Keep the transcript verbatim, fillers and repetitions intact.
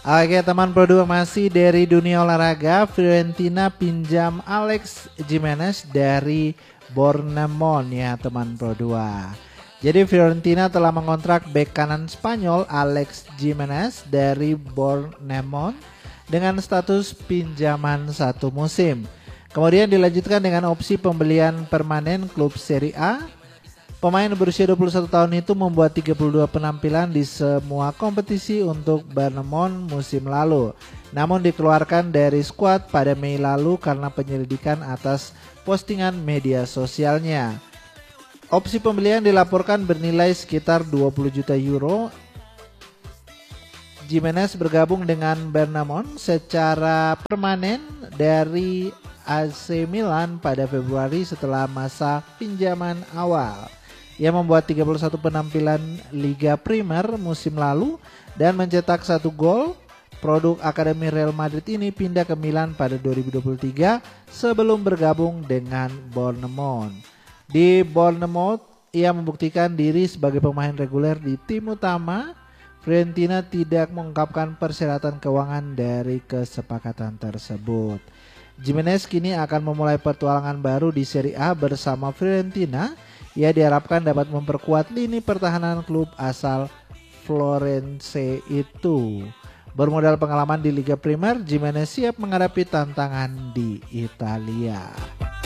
Oke teman produk masih dari dunia olahraga. Fiorentina pinjam Alex Jimenez dari Bournemouth ya teman Pro dua. Jadi Fiorentina telah mengontrak bek kanan Spanyol Alex Jimenez dari Bournemouth dengan status pinjaman satu musim. Kemudian dilanjutkan dengan opsi pembelian permanen klub Serie A. Pemain berusia dua puluh satu tahun itu membuat tiga puluh dua penampilan di semua kompetisi untuk Bournemouth musim lalu. Namun dikeluarkan dari skuad pada Mei lalu karena penyelidikan atas postingan media sosialnya. Opsi pembelian dilaporkan bernilai sekitar dua puluh juta euro. Jimenez bergabung dengan Bournemouth secara permanen dari A C Milan pada Februari setelah masa pinjaman awal. Ia membuat tiga puluh satu penampilan Liga Primer musim lalu dan mencetak satu gol. Produk Akademi Real Madrid ini pindah ke Milan pada dua ribu dua puluh tiga sebelum bergabung dengan Bournemouth. Di Bournemouth, ia membuktikan diri sebagai pemain reguler di tim utama. Fiorentina tidak mengungkapkan persyaratan keuangan dari kesepakatan tersebut. Jimenez kini akan memulai petualangan baru di Serie A bersama Fiorentina. Ia diharapkan dapat memperkuat lini pertahanan klub asal Florence itu. Bermodal pengalaman di Liga Primer, Jimenez siap menghadapi tantangan di Italia.